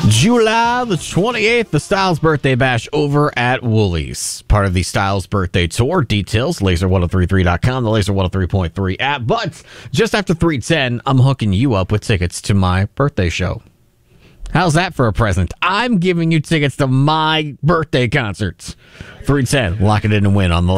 July the 28th, the Styles Birthday Bash over at Woolies. Part of the Styles Birthday Tour. Details, laser1033.com, the Laser 103.3 app. But just after 3:10, I'm hooking you up with tickets to my birthday show. How's that for a present? I'm giving you tickets to my birthday concerts. 3:10, lock it in and win on the